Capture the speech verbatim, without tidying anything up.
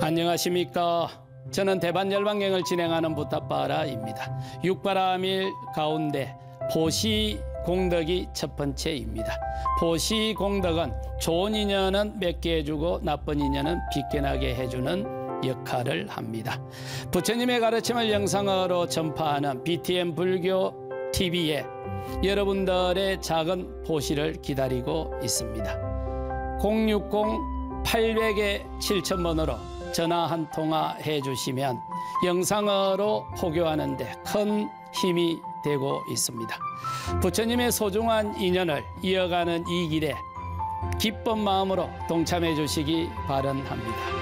안녕하십니까. 저는 대반열반경을 진행하는 부타바라입니다. 육바라밀 가운데 보시공덕이 첫 번째입니다. 보시공덕은 좋은 인연은 맺게 해주고 나쁜 인연은 빗겨나게 해주는 역할을 합니다. 부처님의 가르침을 영상으로 전파하는 비티엠 불교 티비에 여러분들의 작은 보시를 기다리고 있습니다. 공육공 팔백에 칠천 번으로 전화 한 통화 해주시면 영상으로 포교하는 데 큰 힘이 되고 있습니다. 부처님의 소중한 인연을 이어가는 이 길에 기쁜 마음으로 동참해 주시기 바랍니다.